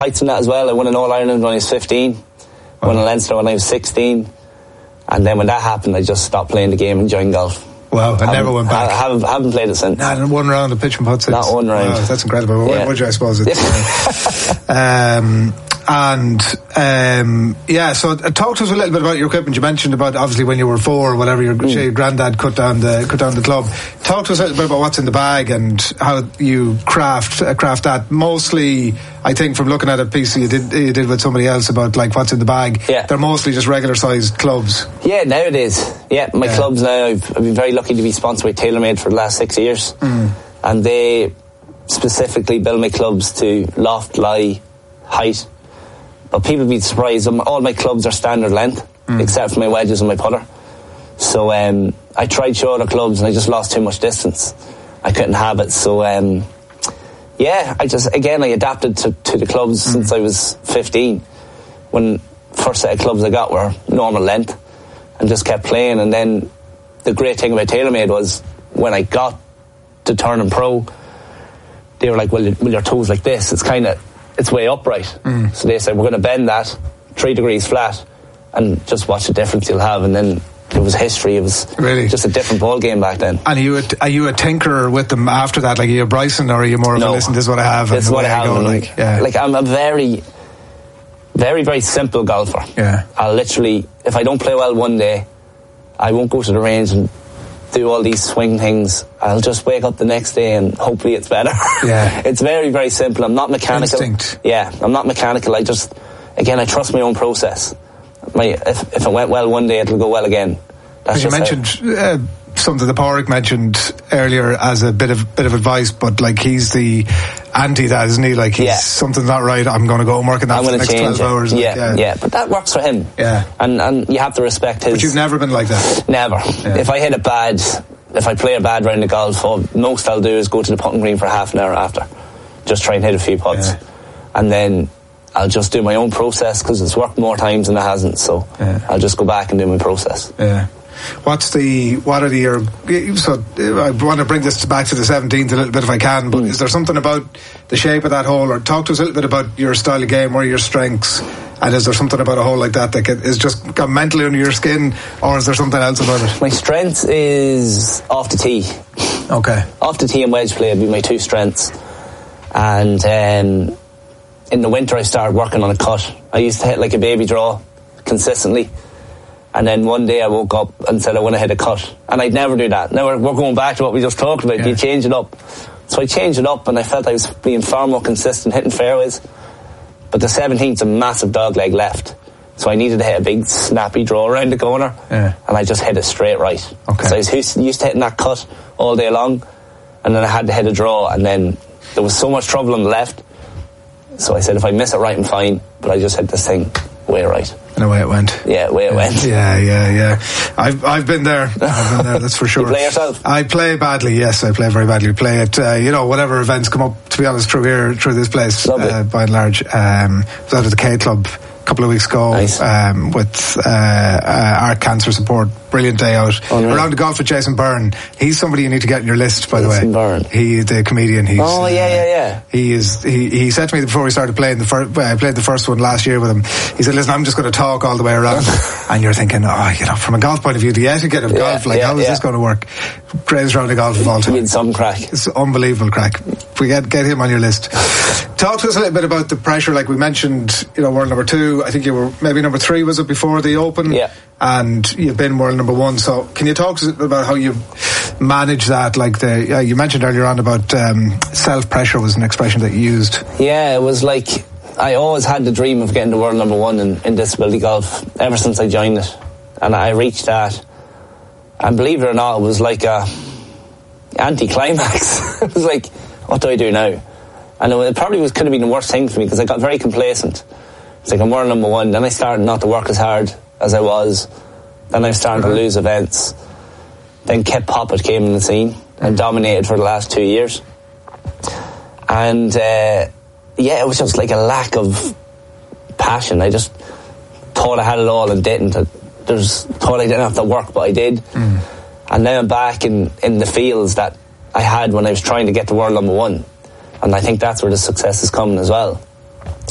heights in that as well. I won an All-Ireland when I was 15, won a Leinster when I was 16, and then when that happened I just stopped playing the game and joined golf. Wow, I never went back. I haven't played it since. Not one round of pitch and putt since. Not one round. Wow, that's incredible. Yeah. Would you, I suppose? So talk to us a little bit about your equipment. You mentioned about obviously when you were 4 or whatever, your granddad cut down the club. Talk to us a little bit about what's in the bag and how you craft that. Mostly, I think from looking at a piece you did with somebody else about like what's in the bag. Yeah. They're mostly just regular sized clubs. Yeah, nowadays. Yeah, my clubs now. I've been very lucky to be sponsored by TaylorMade for the last 6 years, and they specifically build my clubs to loft, lie, height. But people be surprised. All my clubs are standard length, except for my wedges and my putter. So I tried shorter clubs and I just lost too much distance. I couldn't have it. So I adapted to the clubs since I was 15. When first set of clubs I got were normal length, and just kept playing. And then the great thing about TaylorMade was when I got to turning pro, they were like, well, your toes like this. It's way upright. So they said, we're going to bend that 3 degrees flat and just watch the difference you'll have. And then it was history. It was really just a different ball game back then. And are you a tinkerer with them after that? Like, are you a Bryson, or are you more of a listen, this is what I have? This is what I have. Like, I'm a very, very, very simple golfer. Yeah. I'll literally, if I don't play well one day, I won't go to the range and do all these swing things. I'll just wake up the next day and hopefully it's better. Yeah. It's very, very simple. I'm not mechanical. Instinct. Yeah, I'm not mechanical. I trust my own process. If it went well one day, it'll go well again. As you mentioned something that Pádraig mentioned earlier as a bit of advice, but like he's the anti that, isn't he? Like something's not right, I'm going to go and work on that for the next 12 hours. Yeah, but that works for him. Yeah. And you have to respect his... But you've never been like that? Never. Yeah. If I play a bad round of golf, most I'll do is go to the putting green for half an hour after. Just try and hit a few putts. Yeah. And then I'll just do my own process because it's worked more times than it hasn't. So I'll just go back and do my process. Yeah. So I want to bring this back to the 17th a little bit if I can, but is there something about the shape of that hole, or talk to us a little bit about your style of game, or your strengths, and is there something about a hole like that is just got mentally under your skin, or is there something else about it? My strength is off the tee. Okay. Off the tee and wedge play would be my 2 strengths. And in the winter I started working on a cut. I used to hit like a baby draw consistently. And then one day I woke up and said I want to hit a cut. And I'd never do that. Now we're going back to what we just talked about. You change it up. So I changed it up and I felt I was being far more consistent hitting fairways. But the 17th's a massive dog leg left. So I needed to hit a big snappy draw around the corner. Yeah. And I just hit it straight right. Okay. So I was used to hitting that cut all day long. And then I had to hit a draw. And then there was so much trouble on the left. So I said, if I miss it right, I'm fine. But I just hit this thing way right. And away it went. Yeah, away it went. Yeah. I've been there. That's for sure. You play yourself? I play badly, yes. I play very badly. Play it, whatever events come up, to be honest, through this place, by and large. I was out at the K Club a couple of weeks ago. Nice. With Art Cancer Support. Brilliant day out. Around the golf with Jason Byrne. He's somebody you need to get in your list, by the way. Jason Byrne. The comedian. Yeah. He said to me before we started playing I played the first one last year with him. He said, listen, I'm just going to talk all the way around. And you're thinking, from a golf point of view, the etiquette of golf, how is this going to work? Greatest round of golf of all time. You need some crack. It's unbelievable crack. We get him on your list. Talk to us a little bit about the pressure. Like we mentioned, world number 2. I think you were maybe number 3, was it, before the Open? Yeah. And you've been world number 1. So can you talk to us about how you manage that? Like you mentioned earlier on about self-pressure was an expression that you used. Yeah, it was like I always had the dream of getting to world number 1 in disability golf ever since I joined it. And I reached that. And believe it or not, it was like a anti-climax. It was like, what do I do now? And it probably could have been the worst thing for me because I got very complacent. It's like I'm world number 1. Then I started not to work as hard as I was. Then I started to lose events. Then Kip Poppett came in the scene and dominated for the last 2 years. And it was just like a lack of passion. I just thought I had it all and didn't. Thought I didn't have to work, but I did. And now I'm back in the fields that I had when I was trying to get to world number 1. And I think that's where the success is coming as well.